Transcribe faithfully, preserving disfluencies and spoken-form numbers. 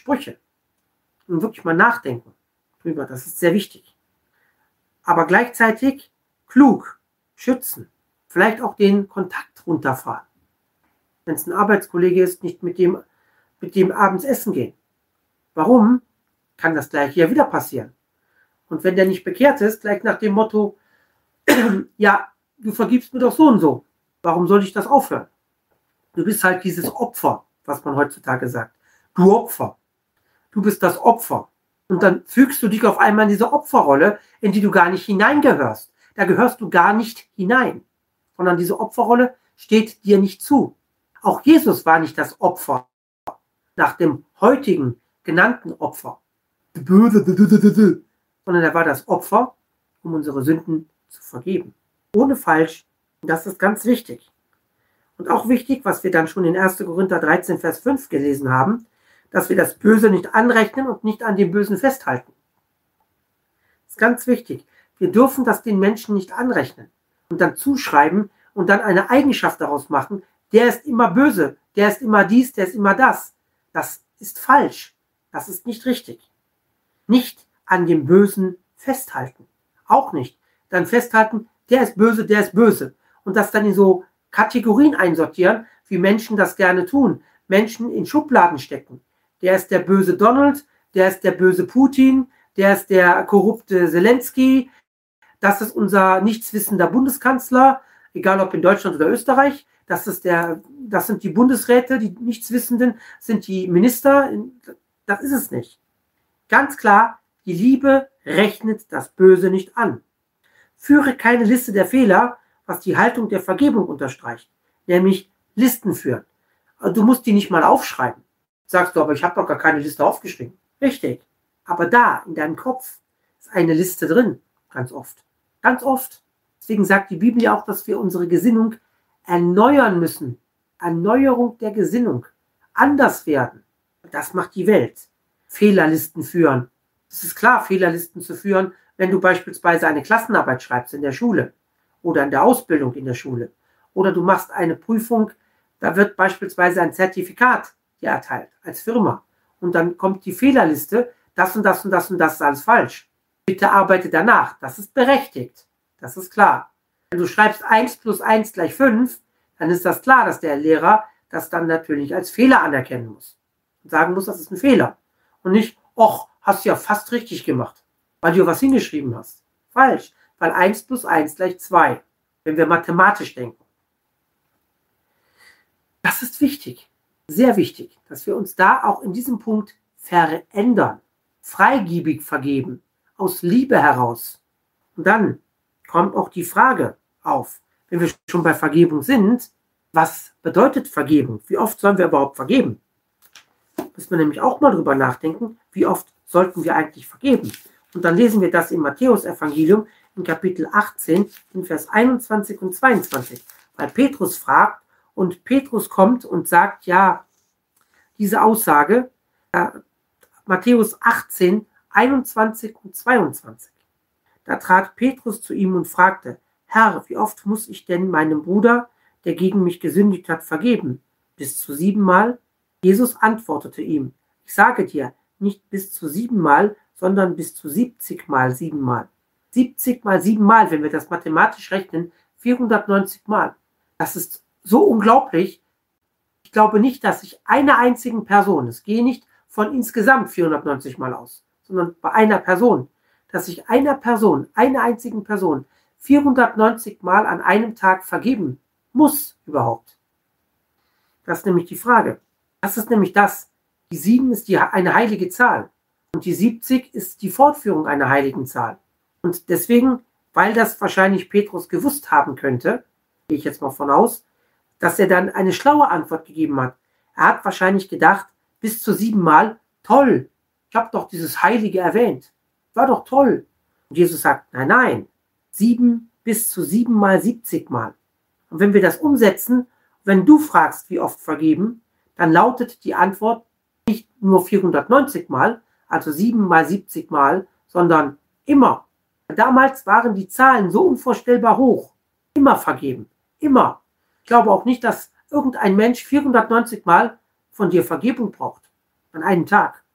Sprüche. Und wirklich mal nachdenken drüber, das ist sehr wichtig. Aber gleichzeitig klug, schützen, vielleicht auch den Kontakt runterfahren. Wenn es ein Arbeitskollege ist, nicht mit dem, mit dem abends essen gehen. Warum? Kann das gleiche ja wieder passieren. Und wenn der nicht bekehrt ist, gleich nach dem Motto, ja, du vergibst mir doch so und so. Warum soll ich das aufhören? Du bist halt dieses Opfer, was man heutzutage sagt. Du Opfer. Du bist das Opfer. Und dann fügst du dich auf einmal in diese Opferrolle, in die du gar nicht hineingehörst. Da gehörst du gar nicht hinein. Sondern diese Opferrolle steht dir nicht zu. Auch Jesus war nicht das Opfer nach dem heutigen genannten Opfer. Sondern er war das Opfer, um unsere Sünden zu vergeben. Ohne falsch. Und das ist ganz wichtig. Und auch wichtig, was wir dann schon in erster Korinther dreizehn, Vers fünf gelesen haben, dass wir das Böse nicht anrechnen und nicht an dem Bösen festhalten. Das ist ganz wichtig. Wir dürfen das den Menschen nicht anrechnen und dann zuschreiben und dann eine Eigenschaft daraus machen, der ist immer böse, der ist immer dies, der ist immer das. Das ist falsch. Das ist nicht richtig. Nicht an dem Bösen festhalten. Auch nicht. Dann festhalten, der ist böse, der ist böse. Und das dann in so Kategorien einsortieren, wie Menschen das gerne tun. Menschen in Schubladen stecken. Der ist der böse Donald, der ist der böse Putin, der ist der korrupte Zelensky, das ist unser nichtswissender Bundeskanzler, egal ob in Deutschland oder Österreich, das ist der, das sind die Bundesräte, die Nichtswissenden sind die Minister, das ist es nicht. Ganz klar, die Liebe rechnet das Böse nicht an. Führe keine Liste der Fehler, was die Haltung der Vergebung unterstreicht, nämlich Listen führen. Du musst die nicht mal aufschreiben. Sagst du, aber ich habe doch gar keine Liste aufgeschrieben. Richtig. Aber da, in deinem Kopf, ist eine Liste drin. Ganz oft. Ganz oft. Deswegen sagt die Bibel ja auch, dass wir unsere Gesinnung erneuern müssen. Erneuerung der Gesinnung. Anders werden. Das macht die Welt. Fehlerlisten führen. Es ist klar, Fehlerlisten zu führen, wenn du beispielsweise eine Klassenarbeit schreibst in der Schule oder in der Ausbildung in der Schule. Oder du machst eine Prüfung, da wird beispielsweise ein Zertifikat dir erteilt als Firma. Und dann kommt die Fehlerliste, das und das und das und das ist alles falsch. Bitte arbeite danach. Das ist berechtigt. Das ist klar. Wenn du schreibst eins plus eins gleich fünf, dann ist das klar, dass der Lehrer das dann natürlich als Fehler anerkennen muss. Und sagen muss, das ist ein Fehler. Und nicht, och, hast du ja fast richtig gemacht, weil du was hingeschrieben hast. Falsch, weil eins plus eins gleich zwei, wenn wir mathematisch denken. Das ist wichtig. Sehr wichtig, dass wir uns da auch in diesem Punkt verändern, freigebig vergeben, aus Liebe heraus. Und dann kommt auch die Frage auf, wenn wir schon bei Vergebung sind, was bedeutet Vergebung? Wie oft sollen wir überhaupt vergeben? Müssen wir nämlich auch mal drüber nachdenken, wie oft sollten wir eigentlich vergeben? Und dann lesen wir das im Matthäus-Evangelium in Kapitel achtzehn, in Vers einundzwanzig und zweiundzwanzig. Weil Petrus fragt, und Petrus kommt und sagt, ja, diese Aussage, äh, Matthäus achtzehn, einundzwanzig und zweiundzwanzig. Da trat Petrus zu ihm und fragte, Herr, wie oft muss ich denn meinem Bruder, der gegen mich gesündigt hat, vergeben? Bis zu siebenmal? Jesus antwortete ihm, ich sage dir, nicht bis zu siebenmal, sondern bis zu siebzig mal siebenmal. siebzig mal siebenmal, wenn wir das mathematisch rechnen, vierhundertneunzig Mal. Das ist so unglaublich. Ich glaube nicht, dass ich einer einzigen Person, es gehe nicht von insgesamt vierhundertneunzig Mal aus, sondern bei einer Person, dass ich einer Person, einer einzigen Person vierhundertneunzig Mal an einem Tag vergeben muss überhaupt. Das ist nämlich die Frage. Das ist nämlich das. Die sieben ist die, eine heilige Zahl und die siebzig ist die Fortführung einer heiligen Zahl. Und deswegen, weil das wahrscheinlich Petrus gewusst haben könnte, gehe ich jetzt mal von aus, dass er dann eine schlaue Antwort gegeben hat. Er hat wahrscheinlich gedacht, bis zu siebenmal, toll, ich habe doch dieses Heilige erwähnt. War doch toll. Und Jesus sagt, nein, nein, sieben bis zu siebenmal, siebzig Mal. Und wenn wir das umsetzen, wenn du fragst, wie oft vergeben, dann lautet die Antwort nicht nur vierhundertneunzig Mal, also sieben mal siebzig Mal, sondern immer. Damals waren die Zahlen so unvorstellbar hoch. Immer vergeben. Immer. Ich glaube auch nicht, dass irgendein Mensch vierhundertneunzig Mal von dir Vergebung braucht. An einem Tag.